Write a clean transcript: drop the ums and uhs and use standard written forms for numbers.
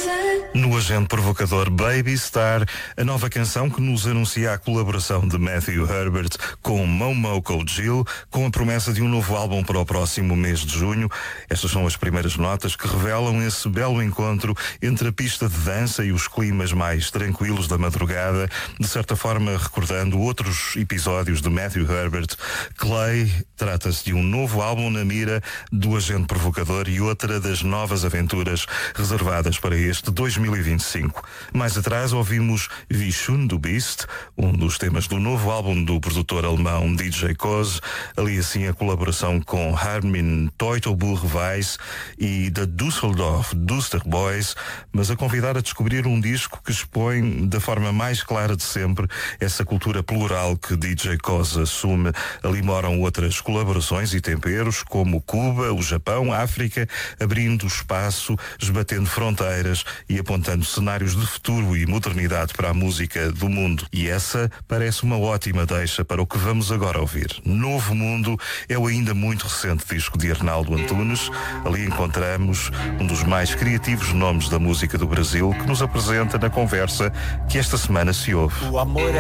No Agente Provocador Baby Star, a nova canção que nos anuncia a colaboração de Matthew Herbert com Momoko Jill, com a promessa de um novo álbum para o próximo mês de junho. Estas são as primeiras notas que revelam esse belo encontro entre a pista de dança e os climas mais tranquilos da madrugada, de certa forma recordando outros episódios de Matthew Herbert. Clay trata-se de um novo álbum na mira do Agente Provocador e outra das novas aventuras reservadas para este 2025. Mais atrás ouvimos Vishun do Beast, um dos temas do novo álbum do produtor alemão DJ Koz, ali assim a colaboração com Armin Teutoburg-Weiss e da Düsseldorf Duster Boys, mas a convidar a descobrir um disco que expõe da forma mais clara de sempre essa cultura plural que DJ Koz assume. Ali moram outras colaborações e temperos como Cuba, o Japão, a África, abrindo espaço, esbatendo fronteiras e apontando cenários de futuro e modernidade para a música do mundo. E essa parece uma ótima deixa para o que vamos agora ouvir. Novo Mundo é o ainda muito recente disco de Arnaldo Antunes. Ali encontramos um dos mais criativos nomes da música do Brasil que nos apresenta na conversa que esta semana se ouve. O amor